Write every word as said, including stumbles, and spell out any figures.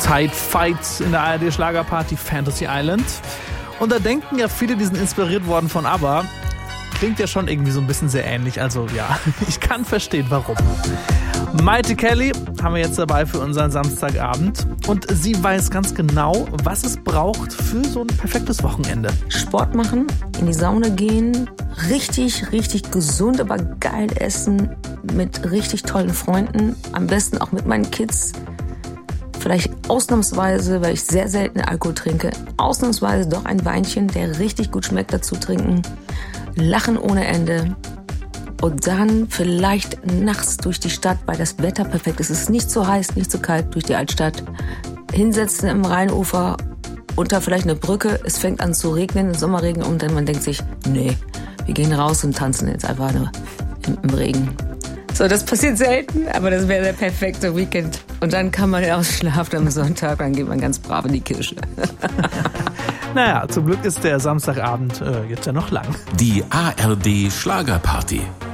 Side-Fights in der A R D-Schlagerparty Fantasy Island. Und da denken ja viele, die sind inspiriert worden von ABBA. Klingt ja schon irgendwie so ein bisschen sehr ähnlich. Also ja, ich kann verstehen, warum. Maite Kelly haben wir jetzt dabei für unseren Samstagabend. Und sie weiß ganz genau, was es braucht für so ein perfektes Wochenende. Sport machen, in die Sauna gehen, richtig, richtig gesund, aber geil essen, mit richtig tollen Freunden, am besten auch mit meinen Kids. Vielleicht ausnahmsweise, weil ich sehr selten Alkohol trinke, ausnahmsweise doch ein Weinchen, der richtig gut schmeckt, dazu trinken. Lachen ohne Ende. Und dann vielleicht nachts durch die Stadt, weil das Wetter perfekt ist. Es ist nicht zu heiß, nicht zu kalt, durch die Altstadt. Hinsetzen im Rheinufer, unter vielleicht eine Brücke. Es fängt an zu regnen, Sommerregen. Und dann man denkt sich, nee, wir gehen raus und tanzen jetzt einfach nur im, im Regen. So, das passiert selten, aber das wäre der perfekte Weekend. Und dann kann man ausschlafen am Sonntag, dann geht man ganz brav in die Kirche. Naja, zum Glück ist der Samstagabend äh, jetzt ja noch lang. Die A R D Schlagerparty.